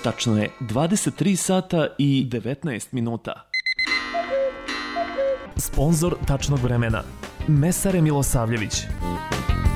Tačno je 23 sata i 19 minuta. Sponzor tačnog vremena Mesare Milosavljević.